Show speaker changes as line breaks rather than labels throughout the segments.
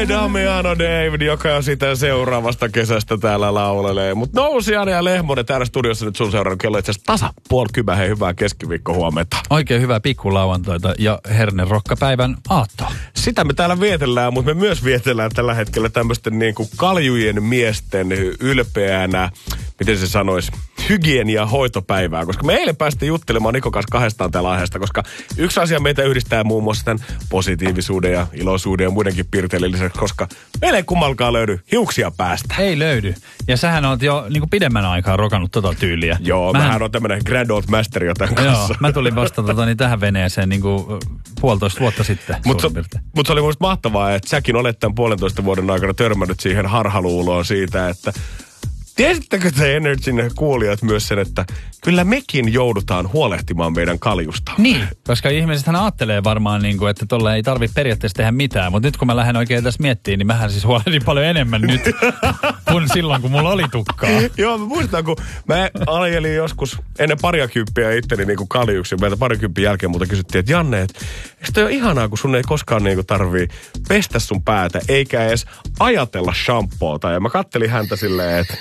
Ai Damiano David, joka on sitä seuraavasta kesästä täällä laulelee. Mutta Nousiainen ja Lehmonen täällä studiossa nyt sun seuraan kello itse asiassa 9:30. Hei, hyvää keskiviikko huomenta.
Oikein hyvää pikkulauantaita ja hernenrokkapäivän aattoa.
Sitä me täällä vietellään, mutta me myös vietellään tällä hetkellä tämmöisten niin kuin kaljujen miesten ylpeänä, miten se sanoisi, hygienia-hoitopäivää. Koska me eilen päästiin juttelemaan Nikon kanssa kahdestaan tällä aiheesta, koska yksi asia meitä yhdistää muun muassa tämän positiivisuuden ja iloisuuden ja muidenkin piirteiden lisäksi, koska meillä ei kummalkaan löydy hiuksia päästä.
Ei löydy. Ja sähän oot jo niin kuin pidemmän aikaa rokannut tota tyyliä.
Joo, mähän on tämmönen grand old master jo tämän kanssa.
Joo, mä tulin vasta tähän veneeseen niin kuin 1,5 vuotta sitten.
Mutta se oli musta mahtavaa, että säkin olet tämän 1,5 vuoden aikana törmännyt siihen harhaluuloon siitä, että tiesittekö te Energyn kuulijat myös sen, että kyllä mekin joudutaan huolehtimaan meidän kaljusta.
Niin, koska ihmisethän ajattelee varmaan, niin kuin, että tolle ei tarvitse periaatteessa tehdä mitään. Mutta nyt kun mä lähden oikein tässä miettimään, niin mähän siis huolehdin paljon enemmän nyt kuin silloin, kun mulla oli tukkaa.
Joo, mä muistan, kun mä ajelin joskus ennen pariakymppiä itteni niin kuin kaljuksi. Meiltä parikymppiä jälkeen multa kysyttiin, että Janne, eikö toi ole ihanaa, kun sun ei koskaan niin kuin tarvii pestä sun päätä, eikä edes ajatella shampoota. Ja mä kattelin häntä silleen, että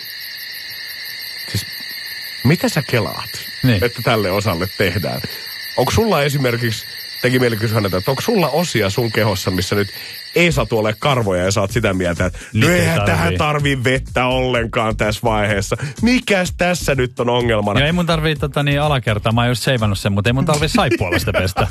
siis mitä sä kelaat, niin, että tälle osalle tehdään? Onko sulla esimerkiksi, teki mieli kysyä häneltä, että onko sulla osia sun kehossa, missä nyt ei saa tuolle karvoja ja saat sitä mieltä, että no eihän tähän tarvii vettä ollenkaan tässä vaiheessa. Mikäs tässä nyt on ongelmana?
Ja ei mun tarvii alakertaa, mä oon just seivannut sen, mutta ei mun tarvii saippualla sitä pestä.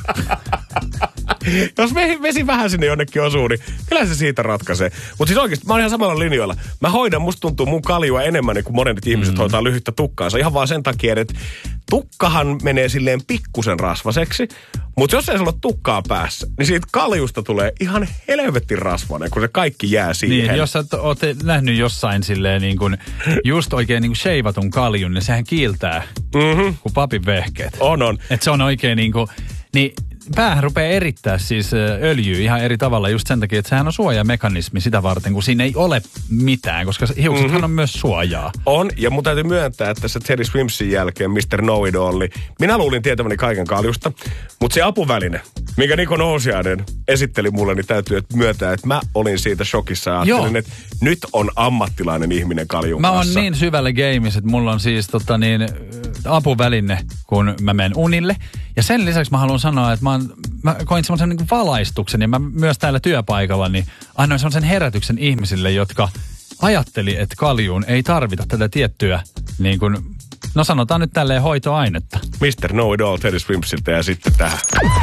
Jos vesi vähän sinne jonnekin osuu, niin kyllä se siitä ratkaisee. Mutta siis oikeasti mä oon ihan samalla linjoilla. Mä hoidan, musta tuntuu mun kaljua enemmän niin kuin monet ihmiset hoitaa lyhyttä tukkaansa. Ihan vaan sen takia, että tukkahan menee silleen pikkusen rasvaseksi. Mutta jos ei sulla ole tukkaa päässä, niin siitä kaljusta tulee ihan helvetin rasvainen, kun se kaikki jää siihen.
Niin, jos sä oot nähnyt jossain silleen niin kuin just oikein niin kuin sheivatun kaljun, niin sehän kiiltää kuin papin vehkeet.
On.
Että se on oikein niin kuin, niin päähän rupeaa erittää siis öljyä ihan eri tavalla just sen takia, että sehän on suojamekanismi sitä varten, kun siinä ei ole mitään, koska hiuksethan on myös suojaa. On, ja mun täytyy myöntää, että se Teddy Swimsin jälkeen Mr. Know-it-all, minä luulin tietäväni kaiken kaljusta, mutta se apuväline, minkä Niko Nousiainen esitteli mulle, niin täytyy myöntää, että mä olin siitä shokissa ja ajattelin, että nyt on ammattilainen ihminen kaljun kanssa. Mä oon niin syvällä gameissa, että mulla on siis apuväline, kun mä menen unille. Ja sen lisäksi mä haluan sanoa, että mä koin semmoisen niin valaistuksen ja mä myös täällä työpaikalla niin annoin semmoisen herätyksen ihmisille, jotka ajatteli, että kaljuun ei tarvita tätä tiettyä, niin kuin, no sanotaan nyt tälleen hoitoainetta. Mr. Know-it-all Teddy Swimsiltä ja sitten tähän.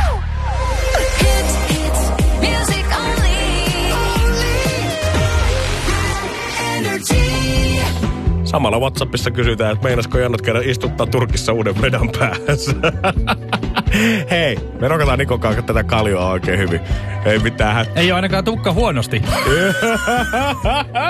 Samalla WhatsAppissa kysytään, että meinasko Jannat käydä istuttaa Turkissa uuden vedan päässä. Hei, me rokataan Nikon kanssa tätä kaljua oikein hyvin. Ei mitään. Ei ole ainakaan tukka huonosti.